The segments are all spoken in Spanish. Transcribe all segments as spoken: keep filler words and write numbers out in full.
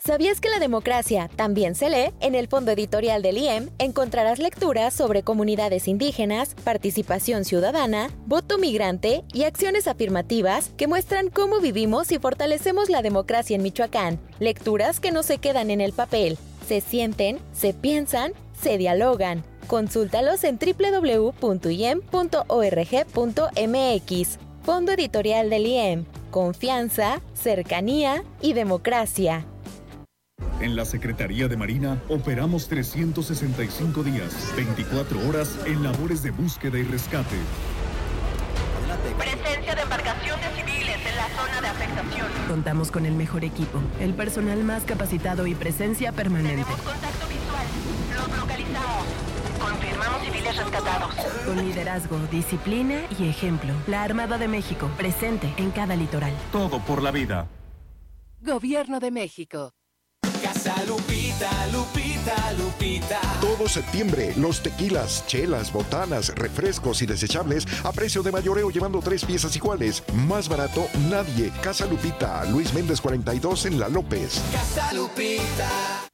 ¿Sabías que la democracia también se lee? En el fondo editorial del I E M encontrarás lecturas sobre comunidades indígenas, participación ciudadana, voto migrante y acciones afirmativas que muestran cómo vivimos y fortalecemos la democracia en Michoacán. Lecturas que no se quedan en el papel, se sienten, se piensan, se dialogan. Consúltalos en doble u doble u doble u punto i e m punto org punto m x. Fondo editorial del I E M. Confianza, cercanía y democracia. En la Secretaría de Marina operamos trescientos sesenta y cinco días, veinticuatro horas en labores de búsqueda y rescate. Presencia de embarcaciones civiles en la zona de afectación. Contamos con el mejor equipo, el personal más capacitado y presencia permanente. Tenemos contacto visual. Los localizamos. Confirmamos civiles rescatados. Con liderazgo, disciplina y ejemplo. La Armada de México, presente en cada litoral. Todo por la vida. Gobierno de México. Casa Lupita, Lupita, Lupita. Todo septiembre, los tequilas, chelas, botanas, refrescos y desechables a precio de mayoreo llevando tres piezas iguales. Más barato, nadie. Casa Lupita, Luis Méndez cuarenta y dos en La López. Casa Lupita.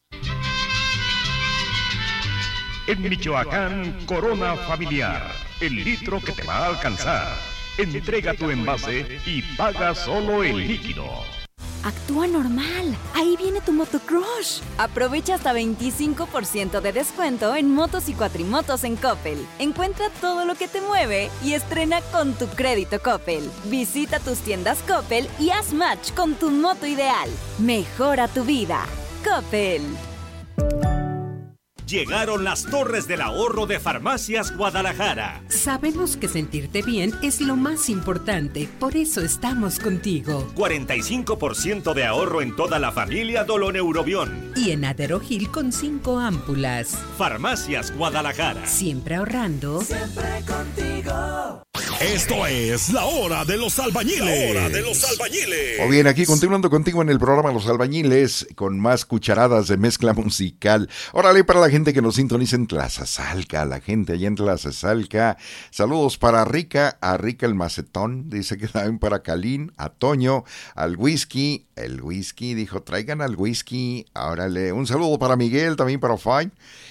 En Michoacán, Corona Familiar, el litro que te va a alcanzar. Entrega tu envase y paga solo el líquido. Actúa normal. Ahí viene tu motocrush. Aprovecha hasta veinticinco por ciento de descuento en motos y cuatrimotos en Coppel. Encuentra todo lo que te mueve y estrena con tu crédito Coppel. Visita tus tiendas Coppel y haz match con tu moto ideal. Mejora tu vida. Coppel. Llegaron las Torres del Ahorro de Farmacias Guadalajara. Sabemos que sentirte bien es lo más importante, por eso estamos contigo. cuarenta y cinco por ciento de ahorro en toda la familia Doloneurobión. Y en Aderogil con cinco ámpulas. Farmacias Guadalajara. Siempre ahorrando. Siempre contigo. Esto es La Hora de los Albañiles. La Hora de los Albañiles. O bien, aquí continuando contigo en el programa Los Albañiles, con más cucharadas de mezcla musical. Órale, para la gente que nos sintoniza en Tlazazalca, la gente allá en Tlazazalca. Saludos para Rica, a Rica el Macetón, dice que también para Calín, a Toño, al Whisky, el Whisky, dijo, traigan al Whisky. Órale, un saludo para Miguel, también para Fine.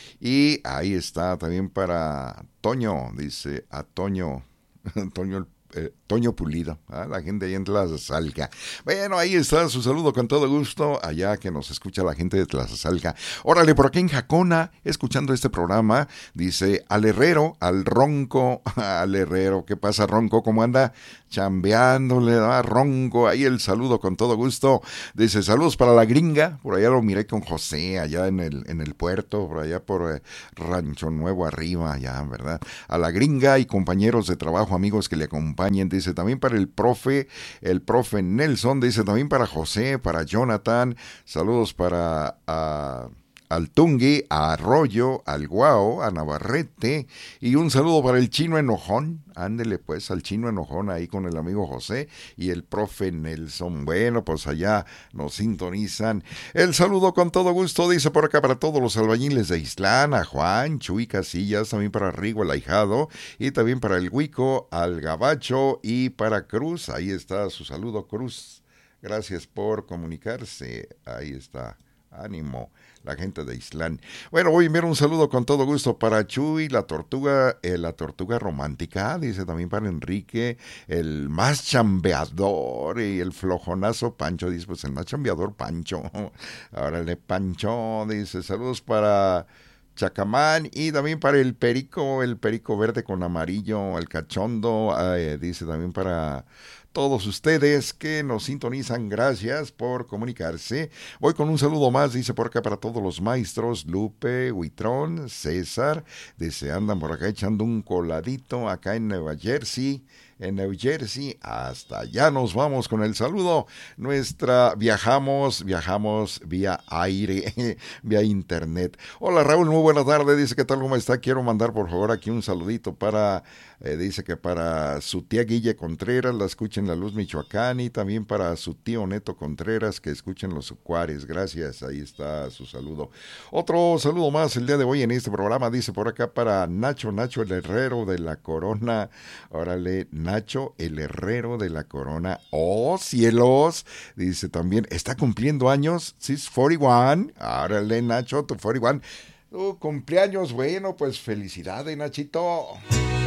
Y ahí está, también para Toño, dice, a Toño. Toño, eh, Toño Pulido, ¿eh? La gente ahí en Tlazazalca. Bueno, ahí está su saludo con todo gusto, allá que nos escucha la gente de Tlazazalca. Órale, por aquí en Jacona, escuchando este programa, dice, al herrero, al ronco, al herrero, ¿qué pasa, ronco? ¿Cómo anda? Chambeándole, ¿no? Ronco, ahí el saludo con todo gusto. Dice, saludos para la gringa, por allá lo miré con José, allá en el, en el puerto, por allá por eh, Rancho Nuevo arriba, allá, ¿verdad? A la gringa y compañeros de trabajo, amigos que le acompañen, dice, también para el profe, el profe Nelson, dice, también para José, para Jonathan, saludos para... Uh, al Tungui, a Arroyo, al Guao, a Navarrete, y un saludo para el Chino Enojón, ándele pues al Chino Enojón ahí con el amigo José y el profe Nelson. Bueno, pues allá nos sintonizan. El saludo con todo gusto, dice por acá para todos los albañiles de Islán, a Juan, Chuy Casillas, también para Rigo el Ahijado, y también para el Huico, al Gabacho y para Cruz, ahí está su saludo, Cruz. Gracias por comunicarse, ahí está, ánimo. La gente de Islán. Bueno, voy a enviar un saludo con todo gusto para Chuy, la tortuga, eh, la tortuga romántica, dice también para Enrique, el más chambeador y el flojonazo Pancho, dice pues el más chambeador Pancho. Órale, Pancho, dice saludos para Chacamán y también para el perico, el perico verde con amarillo, el cachondo, eh, dice también para... todos ustedes que nos sintonizan, gracias por comunicarse. Voy con un saludo más, dice por acá para todos los maestros, Lupe, Huitrón, César, dice andan por acá echando un coladito acá en Nueva Jersey, en New Jersey, hasta allá nos vamos con el saludo. Nuestra, viajamos, viajamos vía aire, vía internet. Hola Raúl, muy buena tarde, dice ¿qué tal, cómo está? Quiero mandar por favor aquí un saludito para, eh, dice que para su tía Guille Contreras, la escuchen La Luz Michoacán, y también para su tío Neto Contreras, que escuchen Los Juárez, gracias, ahí está su saludo. Otro saludo más el día de hoy en este programa, dice por acá para Nacho, Nacho el Herrero de la Corona, órale, Nacho. Nacho, el herrero de la corona. ¡Oh, cielos! Dice también, está cumpliendo años, sí, es cuarenta y uno. Árale, Nacho, tu cuarenta y uno. Tu cumpleaños, bueno, pues felicidades, Nachito.